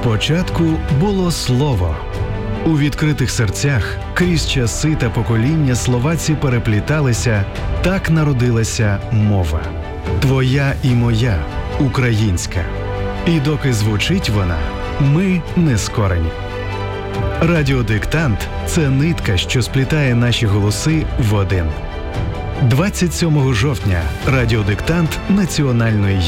Спочатку було слово. У відкритих серцях крізь часи та покоління слова ці перепліталися, так народилася мова. Твоя і моя, українська. І доки звучить вона, ми не скорені. Радіодиктант – це нитка, що сплітає наші голоси в один. 27 жовтня – радіодиктант Національної